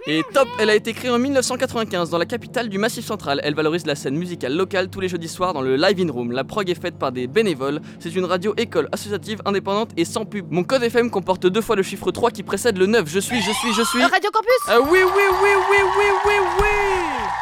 Et top, elle a été créée en 1995 dans la capitale du Massif Central. Elle valorise la scène musicale locale tous les jeudis soirs dans le Live In Room. La prog est faite par des bénévoles. C'est une radio école associative indépendante et sans pub. Mon code FM comporte 2 fois le chiffre 3 qui précède le 9. Je suis. Radio Campus. Oui.